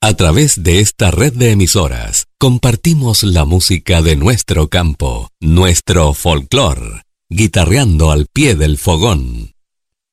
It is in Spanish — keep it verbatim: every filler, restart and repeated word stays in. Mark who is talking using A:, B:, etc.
A: A través de esta red de emisoras, compartimos la música de nuestro campo, nuestro folclor, guitarreando al pie del fogón.